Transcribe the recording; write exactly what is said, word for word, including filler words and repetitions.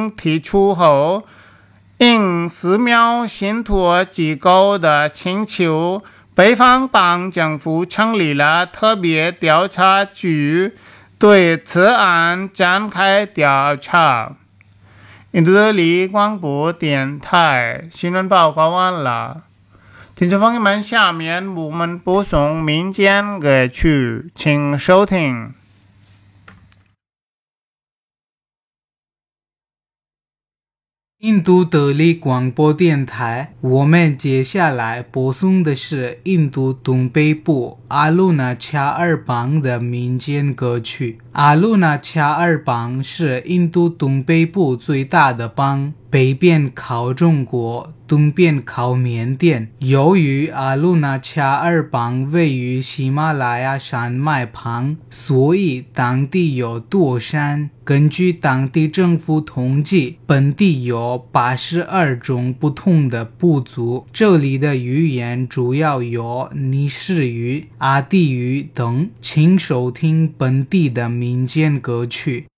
令提出后，应寺庙信托机构的请求，北方邦政府成立了特别调查局，对此案展开调查。印度德里广播电台新闻报告完了。听众朋友们，下面我们播送民间歌曲，请收听。 印度德里广播电台，我们接下来播送的是印度东北部阿鲁纳恰尔邦的民间歌曲。阿鲁纳恰尔邦是印度东北部最大的邦，北边靠中国，东边靠缅甸。由于阿鲁纳恰尔邦位于喜马拉雅山脉旁，所以当地有多山。根据当地政府统计，本地有八十二种不同的部族，这里的语言主要有尼什语、阿地语等。请收听本地的民间歌曲。